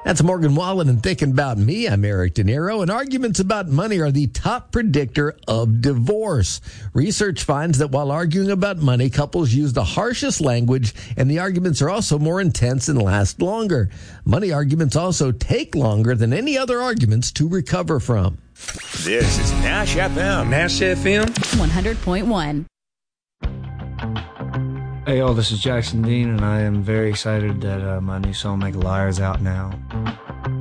That's Morgan Wallen and Thinking About Me. I'm Eric De Niro, and arguments about money are the top predictor of divorce. Research finds that while arguing about money, couples use the harshest language, and the arguments are also more intense and last longer. Money arguments also take longer than any other arguments to recover from. This is Nash FM. Nash FM 100.1. Hey, y'all, this is Jackson Dean, and I am very excited that my new song, Make a Liar, is out now.